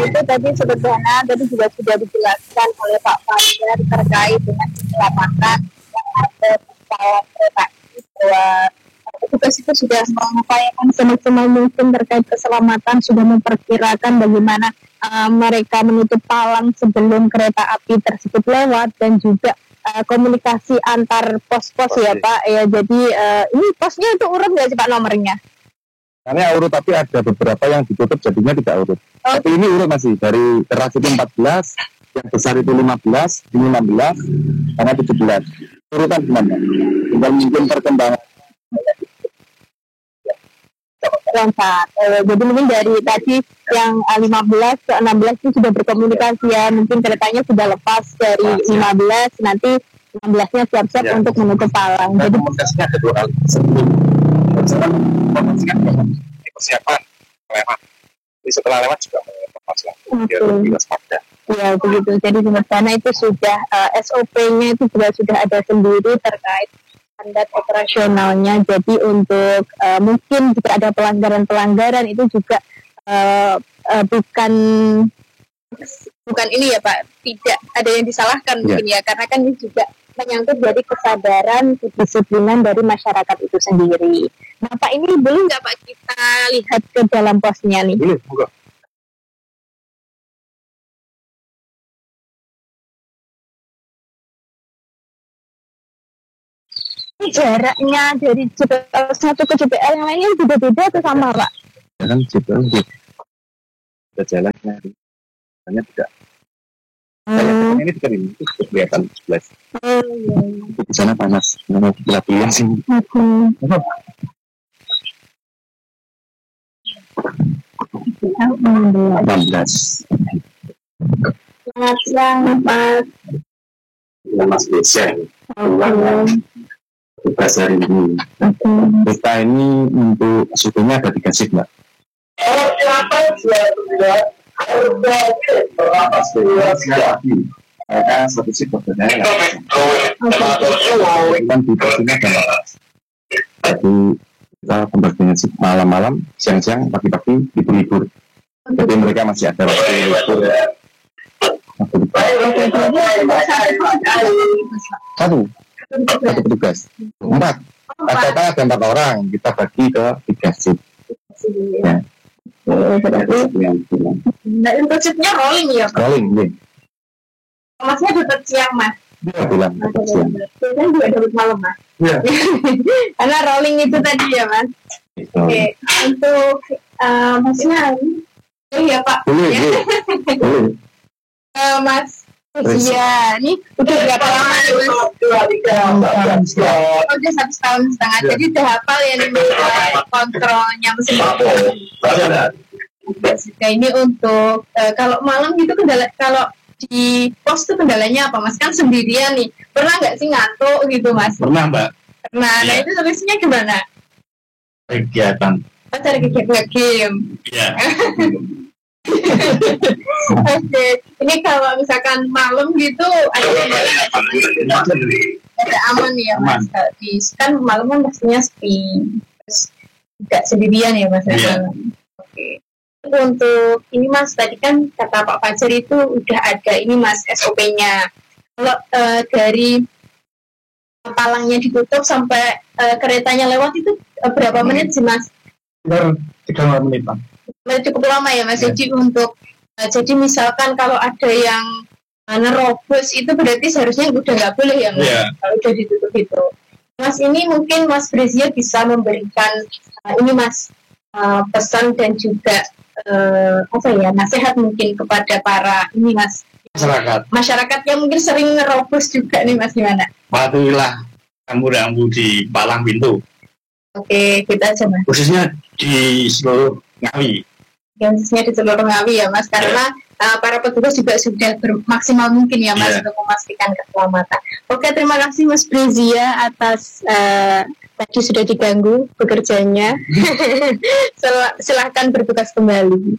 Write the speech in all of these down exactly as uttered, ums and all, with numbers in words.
itu tadi sederhana, tadi juga sudah dijelaskan oleh Pak Fajar terkait dengan keselamatan yang ada di dalam kereta ini, bahwa petugas itu sudah mengupayakan semaksimal mungkin terkait keselamatan, sudah memperkirakan bagaimana uh, mereka menutup palang sebelum kereta api tersebut lewat, dan juga uh, komunikasi antar pos-pos ya Pak. Ya, jadi uh, ini posnya itu urut nggak sih Pak nomornya? Karena urut, tapi ada beberapa yang ditutup jadinya tidak urut. Oh. Tapi ini urut masih dari keras itu empat belas, yang besar itu lima belas, ini enam belas, karena tujuh belas. Urutan gimana? Tinggal mungkin perkembangan. Lompat. Eh, jadi mungkin dari tadi yang lima belas ke enam belas itu sudah berkomunikasi ya. Mungkin keretanya sudah lepas dari lima belas, nanti enam belasnya siap-siap ya untuk menutup palang. Jadi komunikasinya ada dua kali sebelum sekarang komunikasikan persiapan lewat. Jadi setelah lewat juga menginformasi biar lebih waspada. Ya begitu. Jadi di sana itu sudah uh, S O P-nya itu juga sudah ada sendiri terkait standar operasionalnya. Jadi untuk uh, mungkin jika ada pelanggaran-pelanggaran itu juga uh, uh, bukan bukan ini ya Pak, tidak ada yang disalahkan yeah. mungkin ya, karena kan ini juga menyangkut dari kesadaran kedisiplinan dari masyarakat itu sendiri. Nah Pak, ini boleh nggak Pak kita lihat ke dalam posnya nih? Boleh, enggak. Ini jaraknya dari J P L satu ke J P L yang lainnya juga beda atau sama Pak? Jalan J P L ada jalannya, hanya tidak. Hmm. Ini dekat ini itu kelihatan sebelas. Hmm. Di sana panas, mau latihan sih. Hmm. delapan belas. Selamat siang Pak. Mas Desa. Tugas hari ini. Kita ini untuk sukunya ada tiga shift Mbak. Mereka satu shift berbeda ya. Kan di posisinya ada. Jadi kita pembagian shift malam-malam, siang-siang, pagi-pagi, libur-libur. Jadi mereka masih ada waktu libur. Satu. Satu petugas. Empat. Rata-rata ada empat orang. Kita bagi ke tiga shift. Ya. Nah, untuk shiftnya rolling ya Pak? Rolling, iya. Masnya dapat siang Mas? Iya, bilang dapat siang. Biasanya juga dapat malam Mas? Iya. Karena rolling itu tadi ya Mas? Itu. Oke, untuk uh, Masnya boleh ya Pak? Boleh, ya? Boleh. Uh, Mas Iya, ini udah berapa lama nih Mas? Oh, udah satu tahun setengah, ya. Jadi udah hafal ya nih Mas kontrolnya mesin. Nah, ini untuk uh, kalau malam gitu kendala, kalau di pos itu kendalanya apa Mas? Kan sendirian nih, pernah nggak sih ngantuk gitu Mas? Pernah Mbak. Nah, ya. Nah itu solusinya gimana? Kegiatan. Oh, cari kegiatan game. Iya. Oke, okay. Ini kalau misalkan malam gitu ada ada aman ya Mas. Di kan malam kan pastinya sepi, terus tidak sendirian ya Mas. Yeah. Oke. Okay. Untuk ini Mas, tadi kan kata Pak Fajar itu udah ada ini Mas S O P-nya. Kalau uh, dari palangnya ditutup sampai uh, keretanya lewat itu uh, berapa menit sih Mas? Sekitar tiga menit Pak. Cukup lama ya Mas. Ya. Jadi untuk uh, jadi misalkan kalau ada yang uh, nerobos itu berarti seharusnya udah nggak boleh ya Mas. Yeah. Kalau udah ditutup itu. Mas ini mungkin Mas Brezia bisa memberikan uh, ini Mas uh, pesan dan juga uh, apa ya nasihat mungkin kepada para ini Mas masyarakat. Masyarakat yang mungkin sering nerobos juga nih Mas, gimana? Patuhilah rambu-rambu di palang pintu. Oke, kita aja Mas. Khususnya di seluruh Ngawi. Khususnya di seluruh Ngawi ya Mas, karena yeah. uh, para petugas juga sudah bermaksimal mungkin ya Mas yeah. untuk memastikan keselamatan. Oke, terima kasih Mas Brezia atas uh, tadi sudah diganggu bekerjanya. Sil- silahkan bertugas kembali.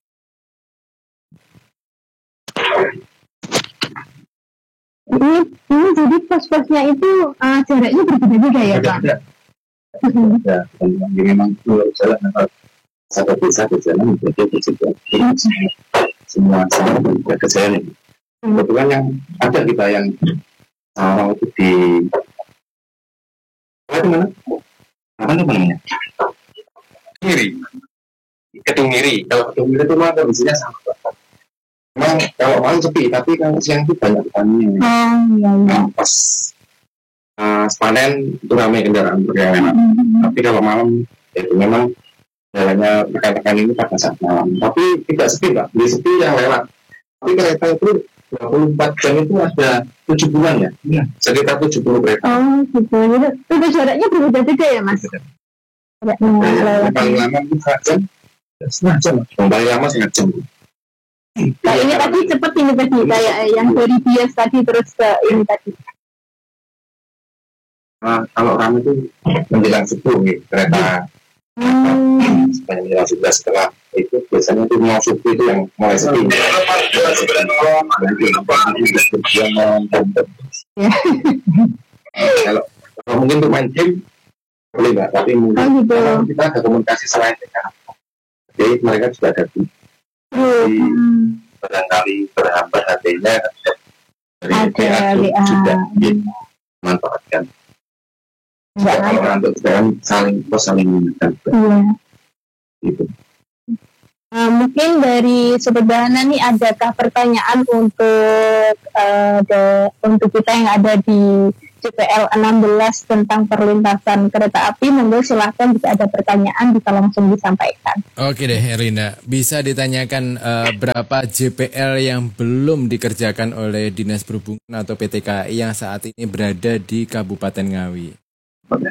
Ini, ini jadi pos-posnya itu uh, jaraknya berbeda-beda ya Pak? Ya, memang itu jalan satu desa ke jalan berbeda juga. semua sama juga kejadian ini. Kebetulan yang ada kita yang sama itu di apa itu mana? Apa itu namanya? Miri. Kedung Miri. Kalau Kedung Miri itu mah kondisinya sama. Memang kalau malam sepi, tapi kalau siang itu banyak petani. Oh iya iya. Nah, pas uh, panen itu ramai kendaraan perjalanan. Mm-hmm. Tapi kalau malam itu memang jalannya rekan-rekan ini pada saat malam. Tapi tidak sepi Pak, di sepi yang lewat. Tapi kereta itu dua puluh empat jam itu ada tujuh bulan ya, ya sekitar tujuh puluh kereta. Oh gitu, itu jaraknya berbeda-beda ya Mas? Jaraknya paling lama itu setengah jam, setengah jam, yang paling lama setengah jam. Nah ini tadi cepat ini tadi, kayak yang dari bias tadi terus ke ini tadi. Nah, kalau ramai itu menjelang subuh nih, kereta Hmm. sepanjang menjelang sebelas setelah itu biasanya itu mau subuh itu yang mulai sepi. Kalau kalau mungkin untuk main game boleh nggak, tapi mungkin oh, gitu. Kita ada komunikasi selain dengan jadi mereka juga ada di barangkali berhambat hatinya dari W A juga dimanfaatkan. Ya, kalau untuk sekarang saling saling mengingatkan. Iya. Gitu. Uh, mungkin dari Sobat Bahana nih adakah pertanyaan untuk uh, de, untuk kita yang ada di J P L enam belas tentang perlintasan kereta api? Monggo silahkan, jika ada pertanyaan bisa langsung disampaikan. Oke deh Herlinda, bisa ditanyakan uh, berapa J P L yang belum dikerjakan oleh Dinas Perhubungan atau P T K I yang saat ini berada di Kabupaten Ngawi? Oke,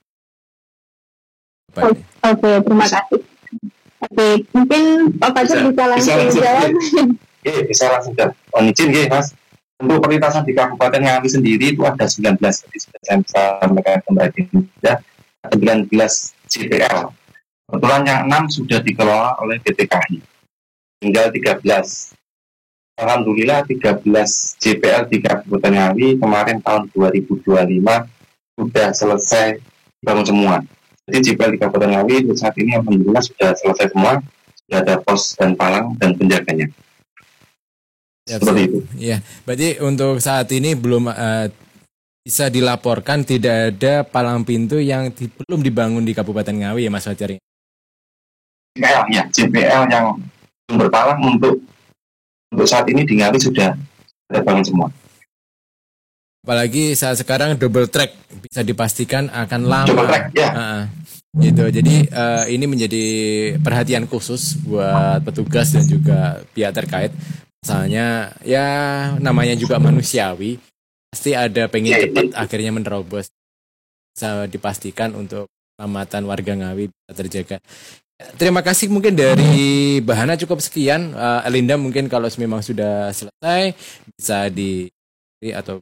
okay, terima kasih. Oke, okay, mungkin Pak Fajar bisa, bisa langsung jawab. Oke, bisa langsung jawab. Oh, izin ya Mas. Untuk perlintasan di Kabupaten Ngawi sendiri itu ada sembilan belas, jadi saya bisa sampaikan kembali ya, ada sembilan belas J P L. Kebetulan yang enam sudah dikelola oleh P T K I. Tinggal tiga belas. Alhamdulillah tiga belas J P L di Kabupaten Ngawi kemarin tahun dua ribu dua puluh lima sudah selesai bangun semua. Jadi J P L di Kabupaten Ngawi saat ini alhamdulillah sudah selesai semua, sudah ada pos dan palang dan penjaganya. Ya, seperti itu. Ya, berarti untuk saat ini belum uh, bisa dilaporkan tidak ada palang pintu yang di, belum dibangun di Kabupaten Ngawi ya Mas Fajar? Ya, ya, J P L yang belum berpalang untuk untuk saat ini di Ngawi sudah ada bangun semua. Apalagi saat sekarang double track bisa dipastikan akan lama. Double track, ya. Uh, gitu. Jadi uh, ini menjadi perhatian khusus buat petugas dan juga pihak terkait. Misalnya ya namanya juga manusiawi, pasti ada pengen yeah, cepat yeah. akhirnya menerobos. Bisa dipastikan untuk keselamatan warga Ngawi bisa terjaga. Terima kasih, mungkin dari Bahana cukup sekian. Uh, Elinda mungkin kalau memang sudah selesai bisa di atau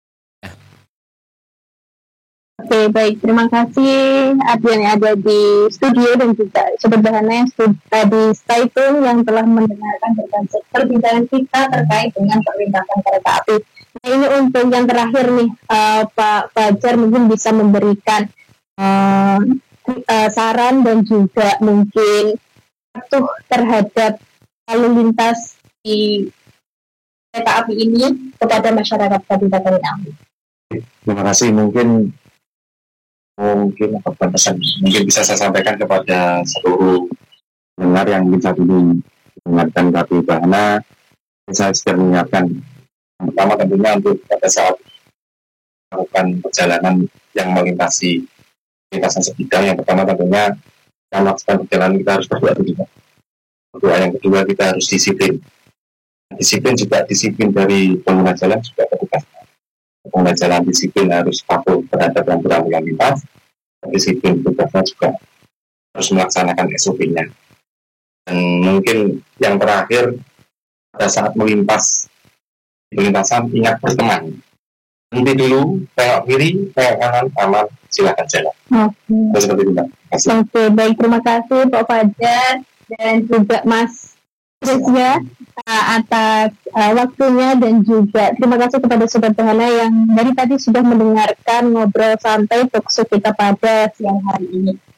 Oke, baik. Terima kasih Adrian yang ada di studio dan juga Sobat Bahana yang sudah di stay tune yang telah mendengarkan perbincangan kita terkait dengan perlintasan kereta api. Nah, ini untuk yang terakhir nih, uh, Pak Fajar mungkin bisa memberikan uh, uh, saran dan juga mungkin patuh terhadap lalu lintas di kereta api ini kepada masyarakat Kabupaten Ngawi. Terima kasih. Mungkin mungkin apa pesan mungkin bisa saya sampaikan kepada seluruh pendengar yang bisa dulu mendengarkan K P Bahana. Saya sudah menyiapkan yang pertama tentunya untuk pada saat melakukan perjalanan yang melintasi lintasan sebidang, yang pertama tentunya kita melakukan perjalanan kita harus berdoa dulu. Berdoa yang kedua kita harus disiplin. Disiplin juga disiplin dari pengguna jalan juga petugas. Pengguna jalan disiplin harus patuh terhadap aturan lalu lintas. Disiplin tugasnya juga harus melaksanakan S O P-nya. Dan mungkin yang terakhir, pada saat melintas di lintasan ingat berteman. Nanti dulu, tengok kiri, tengok kanan, aman, silakan jalan. Oke. Seperti itu, Mbak. Oke, baik, terima kasih Pak Fajar dan juga Mas Rizya uh, atas uh, waktunya, dan juga terima kasih kepada Sobat Bahana yang dari tadi sudah mendengarkan ngobrol santai talkshow kita pada siang hari ini.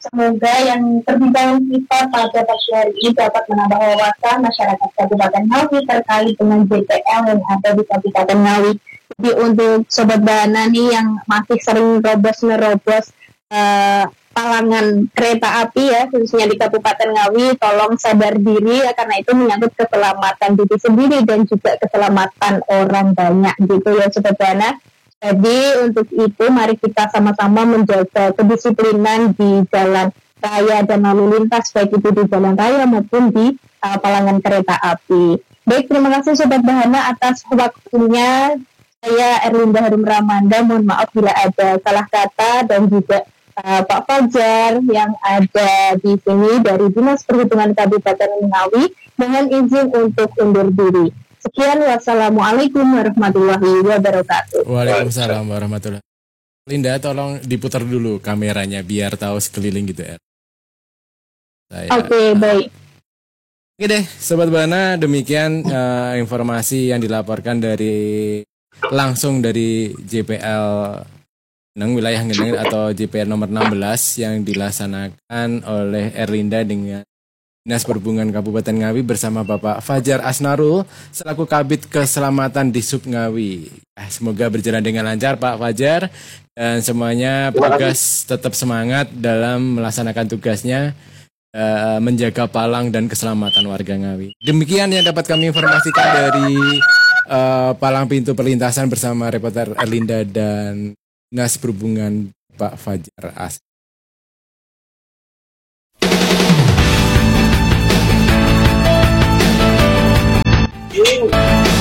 Semoga yang perbincangan kita pada pagi hari ini dapat menambah wawasan masyarakat Kabupaten Ngawi terkait dengan J P L yang ada di Kabupaten Ngawi. Jadi untuk Sobat Bahana nih yang masih sering robos-nerobos uh, palangan kereta api ya, khususnya di Kabupaten Ngawi, tolong sadar diri ya, karena itu menyangkut keselamatan diri sendiri dan juga keselamatan orang banyak gitu ya Sobat Bahana. Jadi untuk itu mari kita sama-sama menjaga kedisiplinan di jalan raya dan lalu lintas, baik itu di jalan raya maupun di uh, palangan kereta api. Baik, terima kasih Sobat Bahana atas waktunya. Saya Erlinda Harum Ramanda, mohon maaf bila ada salah kata, dan juga uh, Pak Fajar yang ada di sini dari Dinas Perhubungan Kabupaten Ngawi, mohon izin untuk undur diri. Sekian, wassalamualaikum warahmatullahi wabarakatuh. Waalaikumsalam warahmatullahi wabarakatuh. Linda, tolong diputar dulu kameranya biar tahu sekeliling gitu ya. Oke, okay, baik. Oke deh, Sobat Bahana, demikian uh, informasi yang dilaporkan dari langsung dari J P L Neng wilayah Ngeneng atau J P L nomor enam belas yang dilaksanakan oleh Erlinda dengan Dinas Perhubungan Kabupaten Ngawi bersama Bapak Fajar Asnarul selaku Kabid Keselamatan di Sub Ngawi. Semoga berjalan dengan lancar Pak Fajar, dan semuanya petugas tetap semangat dalam melaksanakan tugasnya, uh, menjaga palang dan keselamatan warga Ngawi. Demikian yang dapat kami informasikan dari uh, palang pintu perlintasan bersama reporter Erlinda dan Dinas Perhubungan Pak Fajar Asnarul. You